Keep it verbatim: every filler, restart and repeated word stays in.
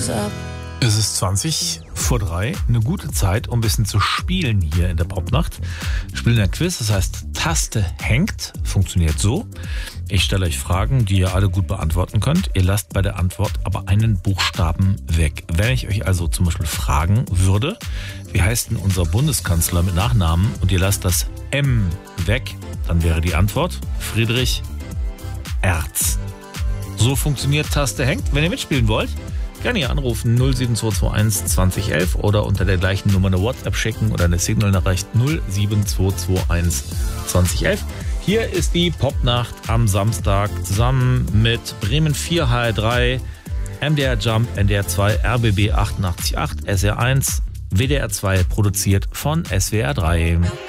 what's up? Es ist zwanzig vor drei, eine gute Zeit, um ein bisschen zu spielen hier in der Popnacht. Wir spielen ein Quiz, das heißt Taste hängt, funktioniert so. Ich stelle euch Fragen, die ihr alle gut beantworten könnt. Ihr lasst bei der Antwort aber einen Buchstaben weg. Wenn ich euch also zum Beispiel fragen würde, wie heißt denn unser Bundeskanzler mit Nachnamen und ihr lasst das M weg, dann wäre die Antwort Friedrich Erz. So funktioniert Taste hängt. Wenn ihr mitspielen wollt, gerne hier anrufen null sieben zwei zwei eins zwanzig elf oder unter der gleichen Nummer eine WhatsApp schicken oder eine Signal-Nachricht null sieben zwei zwei eins zwanzig elf. Hier ist die Popnacht am Samstag zusammen mit Bremen vier, H R drei, M D R Jump, N D R zwei, R B B achtundachtzig Komma acht, S R eins, W D R zwei, produziert von S W R drei.